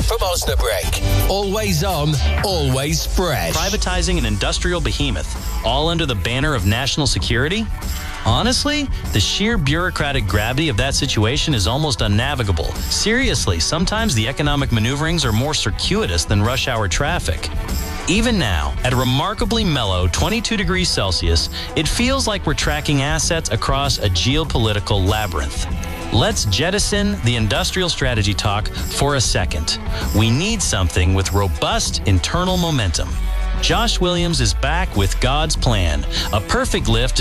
from Osnabrück. Always on, always fresh. Privatizing an industrial behemoth, all under the banner of national security? Honestly, the sheer bureaucratic gravity of that situation is almost unnavigable. Seriously, sometimes the economic maneuverings are more circuitous than rush hour traffic. Even now, at a remarkably mellow 22 degrees Celsius, it feels like we're tracking assets across a geopolitical labyrinth. Let's jettison the industrial strategy talk for a second. We need something with robust internal momentum. Josh Williams is back with God's Plan, a perfect lift